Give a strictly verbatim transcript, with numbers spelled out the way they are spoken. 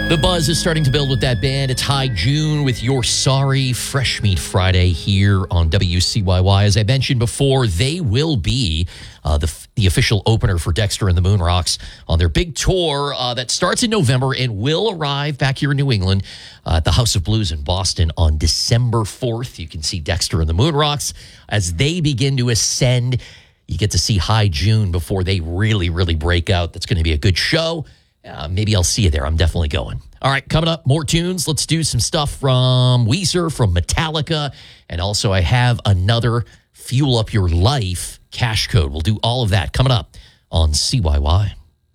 The buzz is starting to build with that band. It's High June with You're Sorry, Fresh Meat Friday here on W C Y Y. As I mentioned before, they will be uh, the, the official opener for Dexter and the Moonrocks on their big tour uh, that starts in November and will arrive back here in New England uh, at the House of Blues in Boston on December fourth. You can see Dexter and the Moonrocks as they begin to ascend. You get to see High June before they really, really break out. That's going to be a good show. Uh, maybe I'll see you there. I'm definitely going. All right, coming up, more tunes. Let's do some stuff from Weezer, from Metallica, and also I have another Fuel Up Your Life cash code. We'll do all of that coming up on C Y Y.